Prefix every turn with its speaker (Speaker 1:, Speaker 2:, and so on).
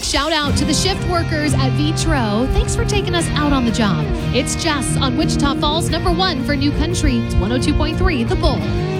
Speaker 1: shout out to the shift workers at Vitro. Thanks for taking us out on the job. It's Jess on Wichita Falls, number 1 for New Country. It's 102.3 The Bull.